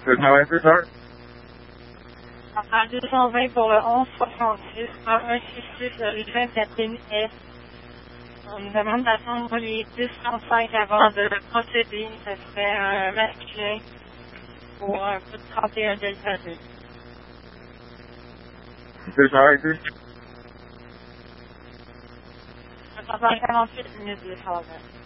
Le travail plus tard. À 220 pour le 1166, 1166, rue 24 S. On nous demande d'attendre les 10:35 avant de procéder. Ça serait un masculin pour un coup de 31 Delta 2. C'est le travail plus. Ça prend 48 minutes de travail.